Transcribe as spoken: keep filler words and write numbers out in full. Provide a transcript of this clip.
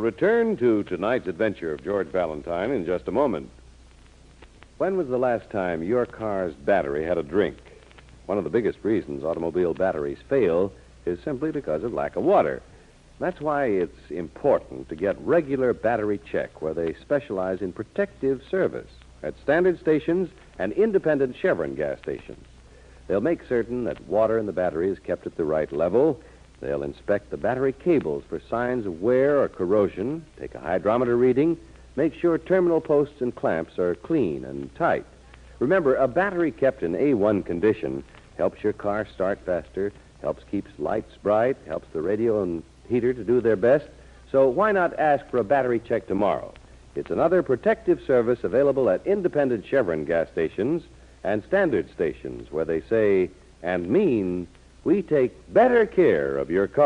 return to tonight's adventure of George Valentine in just a moment. When was the last time your car's battery had a drink? One of the biggest reasons automobile batteries fail is simply because of lack of water. That's why it's important to get regular battery check where they specialize in protective service at standard stations and independent Chevron gas stations. They'll make certain that water in the battery is kept at the right level. They'll inspect the battery cables for signs of wear or corrosion, take a hydrometer reading, make sure terminal posts and clamps are clean and tight. Remember, a battery kept in A one condition helps your car start faster, helps keep lights bright, helps the radio and heater to do their best. So why not ask for a battery check tomorrow? It's another protective service available at independent Chevron gas stations and standard stations where they say and mean we take better care of your car.